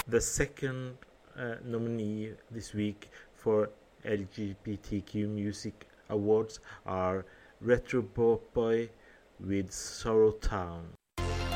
The second nominee this week for LGBTQ Music Awards are Retro Boy with Sorrow Town.